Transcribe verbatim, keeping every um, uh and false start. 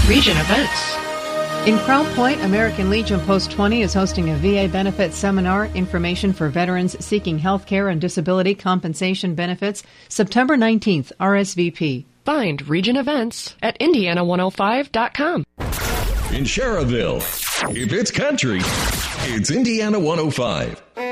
Region Events. In Crown Point, American Legion Post twenty is hosting a V A benefit seminar, information for veterans seeking health care and disability compensation benefits, September nineteenth, R S V P. Find Region Events at Indiana one oh five dot com. In Sherrville, if it's country, it's Indiana one oh five.